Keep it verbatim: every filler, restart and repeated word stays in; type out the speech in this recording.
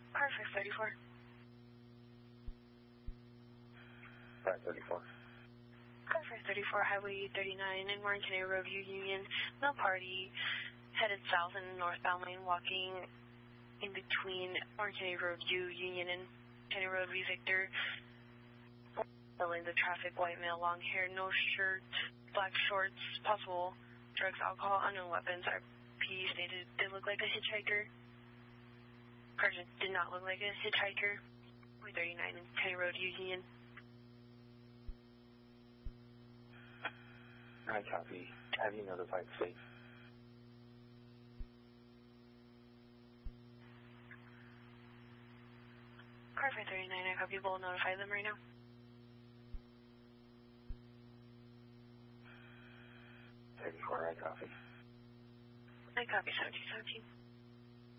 Car five thirty-four. five thirty-four. Car five thirty-four, Highway thirty-nine in Warren County Road, View Union. No party. Headed south in northbound lane, walking in between Warren County Road, View Union, and County Road, V Victor. Lanes of traffic, white male, long hair, no shirt, black shorts, possible drugs, alcohol, unknown weapons. R P stated it looked like a hitchhiker. Car did not look like a hitchhiker. Highway thirty-nine in County Road, Union. I copy. Have you notified the state? Car five thirty-nine, I copy. We'll notify them right now. thirty-four, I copy. I copy seventeen seventeen.